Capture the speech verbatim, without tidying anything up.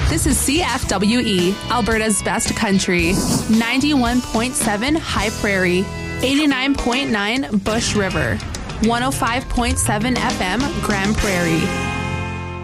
This is C F W E, Alberta's best country. ninety-one point seven High Prairie, eighty-nine point nine Bush River, one oh five point seven F M Grand Prairie.